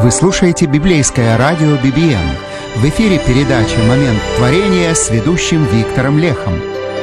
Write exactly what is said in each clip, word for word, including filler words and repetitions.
Вы слушаете библейское радио би би эн. В эфире передача «Момент творения» с ведущим Виктором Лехом.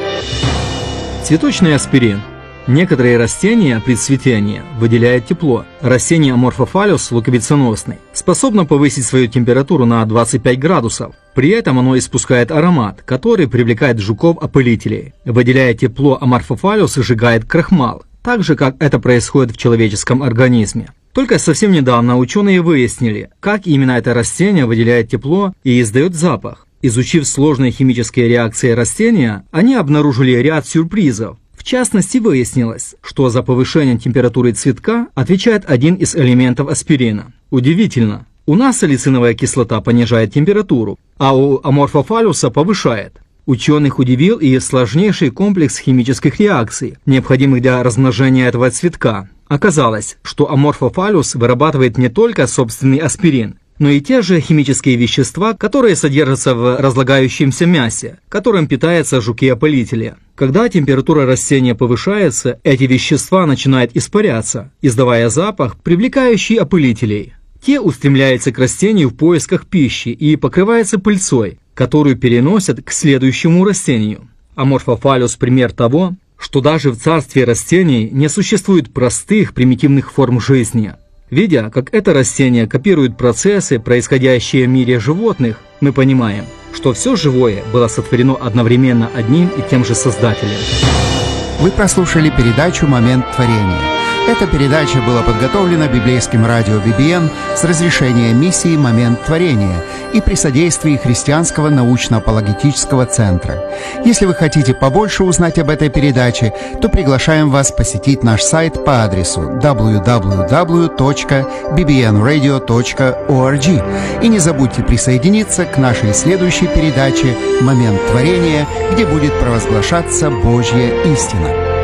Цветочный аспирин. Некоторые растения при цветении выделяют тепло. Растение Аморфофаллус луковиценосный способно повысить свою температуру на двадцать пять градусов. При этом оно испускает аромат, который привлекает жуков-опылителей. Выделяя тепло, Аморфофаллус сжигает крахмал, так же, как это происходит в человеческом организме. Только совсем недавно ученые выяснили, как именно это растение выделяет тепло и издает запах. Изучив сложные химические реакции растения, они обнаружили ряд сюрпризов. В частности, выяснилось, что за повышение температуры цветка отвечает один из элементов аспирина. Удивительно, у нас салициновая кислота понижает температуру, а у Аморфофаллуса повышает. Ученых удивил и сложнейший комплекс химических реакций, необходимых для размножения этого цветка. Оказалось, что Аморфофаллус вырабатывает не только собственный аспирин, но и те же химические вещества, которые содержатся в разлагающемся мясе, которым питаются жуки-опылители. Когда температура растения повышается, эти вещества начинают испаряться, издавая запах, привлекающий опылителей. Те устремляются к растению в поисках пищи и покрываются пыльцой, которую переносят к следующему растению. Аморфофаллус – пример того, что даже в царстве растений не существует простых примитивных форм жизни. Видя, как это растение копирует процессы, происходящие в мире животных, мы понимаем, что все живое было сотворено одновременно одним и тем же Создателем. Вы прослушали передачу «Момент творения». Эта передача была подготовлена библейским радио би би эн с разрешения миссии «Момент творения» и при содействии Христианского научно-апологетического центра. Если вы хотите побольше узнать об этой передаче, то приглашаем вас посетить наш сайт по адресу дабл ю дабл ю дабл ю точка би би эн радио точка орг. И не забудьте присоединиться к нашей следующей передаче «Момент творения», где будет провозглашаться Божья истина.